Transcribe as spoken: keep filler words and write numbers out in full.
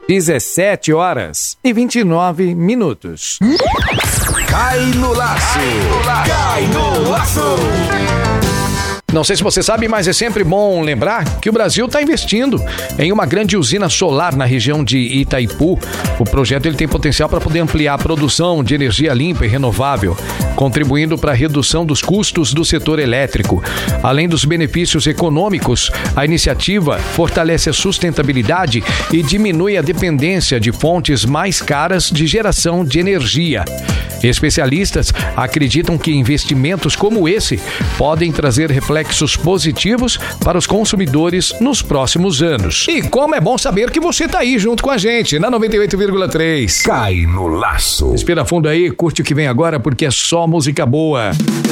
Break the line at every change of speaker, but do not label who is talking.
dezessete horas e vinte e nove minutos.
Cai no laço! Cai no laço!
Não sei se você sabe, mas é sempre bom lembrar que o Brasil está investindo em uma grande usina solar na região de Itaipu. O projeto ele tem potencial para poder ampliar a produção de energia limpa e renovável, contribuindo para a redução dos custos do setor elétrico. Além dos benefícios econômicos, a iniciativa fortalece a sustentabilidade e diminui a dependência de fontes mais caras de geração de energia. Especialistas acreditam que investimentos como esse podem trazer reflexos positivos para os consumidores nos próximos anos. E como é bom saber que você tá aí junto com a gente, na noventa e oito vírgula três.
Cai no laço.
Respira fundo aí, curte o que vem agora, porque é só música boa.